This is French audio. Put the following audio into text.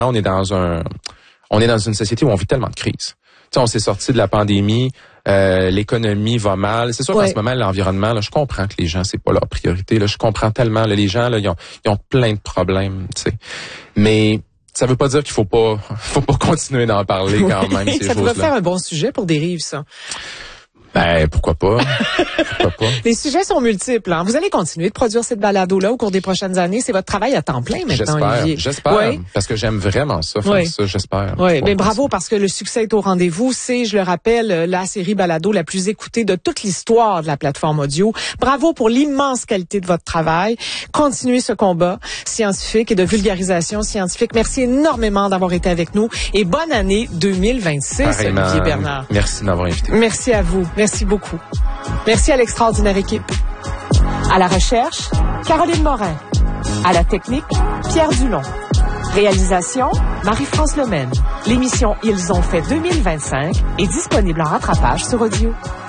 on est dans une société où on vit tellement de crises. Tu sais, on s'est sorti de la pandémie, l'économie va mal. C'est sûr qu'en ce moment, l'environnement, là, je comprends que les gens, c'est pas leur priorité. Là, je comprends tellement. Là, les gens, là, ils ont plein de problèmes. Tu sais, mais ça veut pas dire qu'il faut pas continuer d'en parler quand même. Ces ça pourrait faire un bon sujet pour Dérive, ça. Ben, pourquoi pas? Pourquoi pas? Les sujets sont multiples. Hein? Vous allez continuer de produire cette balado-là au cours des prochaines années. C'est votre travail à temps plein maintenant, Olivier. J'espère. Oui. Parce que j'aime vraiment ça, faire ça, j'espère. Oui, mais bravo, parce que le succès est au rendez-vous. C'est, je le rappelle, la série balado la plus écoutée de toute l'histoire de la plateforme audio. Bravo pour l'immense qualité de votre travail. Continuez ce combat scientifique et de vulgarisation scientifique. Merci énormément d'avoir été avec nous et bonne année 2026, pareillement, Olivier Bernard. Merci de m'avoir invité. Merci à vous. Merci beaucoup. Merci à l'extraordinaire équipe. À la recherche, Caroline Morin. À la technique, Pierre Dulon. Réalisation, Marie-France Lemaine. L'émission Ils ont fait 2025 est disponible en rattrapage sur audio.